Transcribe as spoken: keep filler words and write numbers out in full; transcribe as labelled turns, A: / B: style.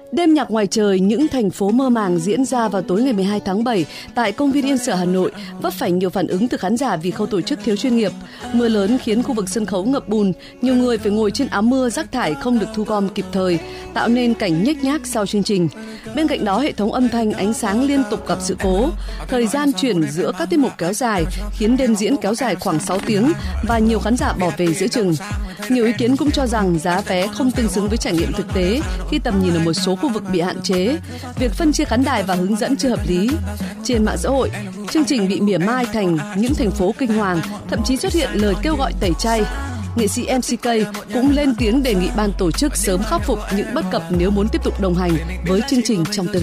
A: Đêm nhạc ngoài trời những thành phố mơ màng diễn ra vào tối ngày mười hai tháng bảy tại công viên Yên Sở Hà Nội vấp phải nhiều phản ứng từ khán giả vì khâu tổ chức thiếu chuyên nghiệp. Mưa lớn khiến khu vực sân khấu ngập bùn, nhiều người phải ngồi trên áo mưa, rác thải không được thu gom kịp thời, tạo nên cảnh nhếch nhác sau chương trình. Bên cạnh đó, hệ thống âm thanh, ánh sáng liên tục gặp sự cố. Thời gian chuyển giữa các tiết mục kéo dài khiến đêm diễn kéo dài khoảng sáu tiếng và nhiều khán giả bỏ về giữa chừng. Nhiều ý kiến cũng cho rằng giá vé không tương xứng với trải nghiệm thực tế khi tầm nhìn ở một số khu vực bị hạn chế, việc phân chia khán đài và hướng dẫn chưa hợp lý. Trên mạng xã hội, chương trình bị mỉa mai thành những thành phố kinh hoàng, thậm chí xuất hiện lời kêu gọi tẩy chay. Nghệ sĩ em xê ca cũng lên tiếng đề nghị ban tổ chức sớm khắc phục những bất cập nếu muốn tiếp tục đồng hành với chương trình trong tương lai.